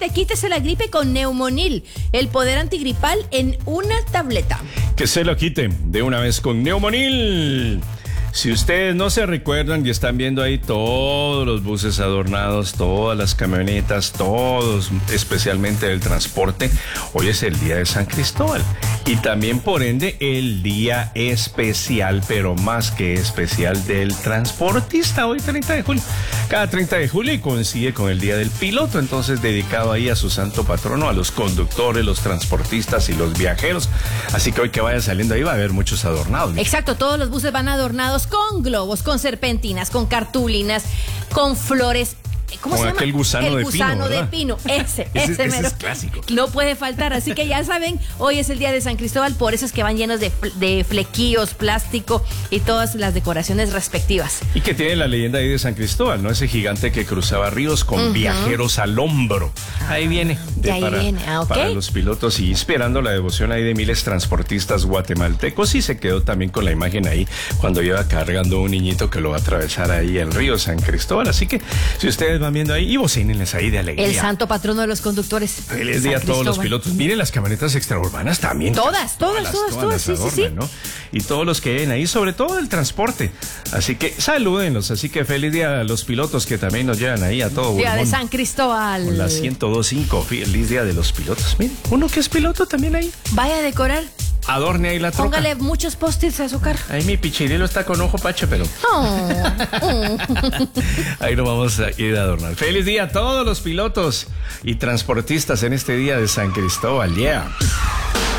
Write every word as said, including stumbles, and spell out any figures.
gripita, quítese la gripe con Neumonil, el poder antigripal en una tableta. Que se lo quite de una vez con Neumonil. Si ustedes no se recuerdan y están viendo ahí todos los buses adornados, todas las camionetas, todos, especialmente del transporte, hoy es el día de San Cristóbal y también por ende el día especial, pero más que especial, del transportista, hoy treinta de julio. Cada treinta de julio y coincide con el día del piloto, entonces dedicado ahí a su santo patrono, a los conductores, los transportistas y los viajeros. Así que hoy que vaya saliendo ahí va a haber muchos adornados. Exacto, todos los buses van adornados con globos, con serpentinas, con cartulinas, con flores. ¿Cómo con se llama? aquel gusano el de gusano pino, de pino, ese, ese, ese, ese mero. Es clásico. No puede faltar, así que ya saben, hoy es el día de San Cristóbal, por eso es que van llenos de, de flequillos, plástico y todas las decoraciones respectivas. Y que tiene la leyenda ahí de San Cristóbal, ¿no? Ese gigante que cruzaba ríos con uh-huh. viajeros al hombro. Ahí viene. De ahí para, viene, ah, ok. Para los pilotos y esperando la devoción ahí de miles transportistas guatemaltecos, y se quedó también con la imagen ahí cuando iba cargando un niñito que lo va a atravesar ahí el río San Cristóbal. Así que si ustedes van viendo ahí, y bocínenles ahí de alegría. El santo patrono de los conductores. Feliz día a todos los pilotos. Miren las camionetas extraurbanas también. Todas, todas, todas, todas, sí, sí, sí. ¿No? Y todos los que ven ahí, sobre todo el transporte. Así que salúdenlos. Así que feliz día a los pilotos que también nos llevan ahí a todo. Día Burmón, de San Cristóbal. Con la ciento dos punto cinco. Feliz día de los pilotos. Miren, uno que es piloto también ahí. Vaya a decorar. Adorne ahí la troca. Póngale muchos post-its a su carro. Ahí mi pichirilo está con ojo pache, pero... Oh, oh. Ahí lo vamos a ir a adornar. Feliz día a todos los pilotos y transportistas en este día de San Cristóbal. Yeah.